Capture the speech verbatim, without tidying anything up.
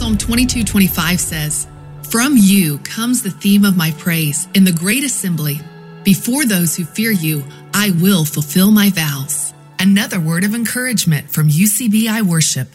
Psalm twenty-two twenty-five says, "From you comes the theme of my praise in the great assembly. Before those who fear you, I will fulfill my vows." Another word of encouragement from U C B I Worship.